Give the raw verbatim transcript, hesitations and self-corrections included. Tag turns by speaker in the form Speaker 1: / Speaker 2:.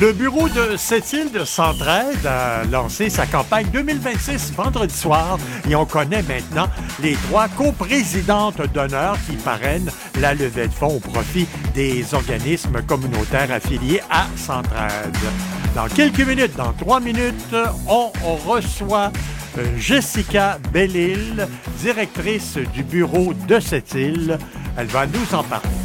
Speaker 1: Le bureau de Sept-Îles de Centraide a lancé sa campagne deux mille vingt-six vendredi soir et on connaît maintenant les trois coprésidentes d'honneur qui parrainent la levée de fonds au profit des organismes communautaires affiliés à Centraide. Dans quelques minutes, dans trois minutes, on reçoit Jessica Bellil, directrice du bureau de Sept-Îles. Elle va nous en parler.